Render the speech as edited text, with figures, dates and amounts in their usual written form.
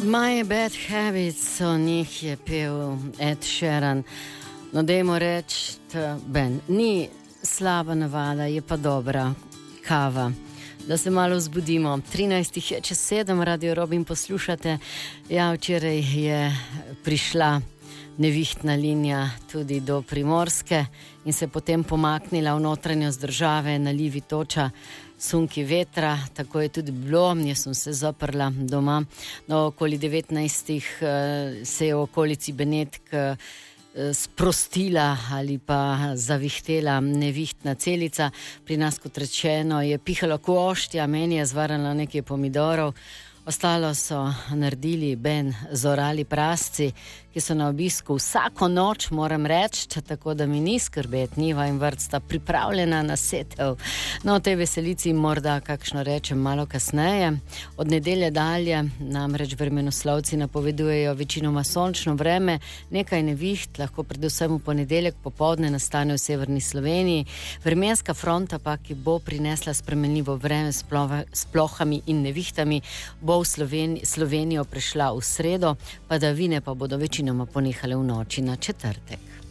My Bad Habits, o njih je pel Ed Sheeran. No, dajmo reči, Ben, ni slaba navada, je pa dobra kava. Da se malo vzbudimo. 13 je čez 7, Radio Robin poslušate. Ja, včeraj je prišla nevihtna linija tudi do Primorske in se potem pomaknila v notranjost države, nalivi toča, sunki vetra, tako je tudi bilo. Jaz sem se zaprla doma. No, okoli 19 se je v okolici Benetk sprostila ali pa zavihtela nevihtna celica. Pri nas, kot rečeno, je pihala koštja, meni je zvarala nekaj pomidorov. Ostalo so naredili Ben Zorali prasci, ki so na obisku vsako noč, moram reči, tako da mi ni skrbeti, njiva in vrt sta pripravljena na setev. No, o tej veselici morda kakšno rečem malo kasneje. Od nedelje dalje namreč vremenoslovci napovedujejo večinoma sončno vreme, nekaj neviht, lahko predvsem v ponedeljek popoldne nastane v severni Sloveniji. Vremenska fronta pa, ki bo prinesla spremenljivo vreme s plohami in nevihtami, bo v Slovenijo prišla v sredo, padavine pa bodo večinoma ponehale v noči na četrtek.